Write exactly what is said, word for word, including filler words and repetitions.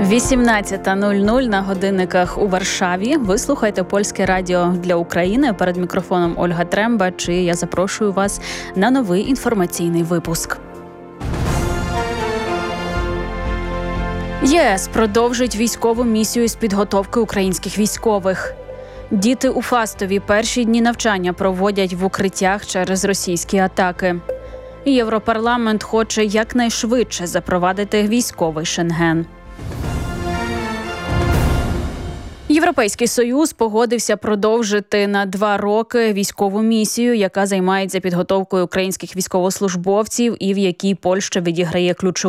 вісімнадцята нуль нуль на годинниках у Варшаві. Ви слухаєте Польське радіо для України. Перед мікрофоном Ольга Трембач, і я запрошую вас на новий інформаційний випуск. ЄС продовжить військову місію з підготовки українських військових. Діти у Фастові перші дні навчання проводять в укриттях через російські атаки. Європарламент хоче якнайшвидше запровадити військовий Шенген. Європейський Союз погодився продовжити на два роки військову місію, яка займається підготовкою українських військовослужбовців і в якій Польща відіграє ключову